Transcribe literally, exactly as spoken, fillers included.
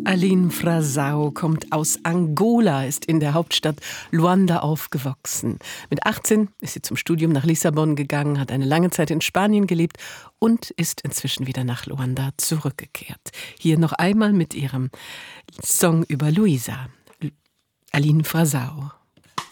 Aline Frazao kommt aus Angola, ist in der Hauptstadt Luanda aufgewachsen. Mit achtzehn ist sie zum Studium nach Lissabon gegangen, hat eine lange Zeit in Spanien gelebt und ist inzwischen wieder nach Luanda zurückgekehrt. Hier noch einmal mit ihrem Song über Luisa. Aline Frazao.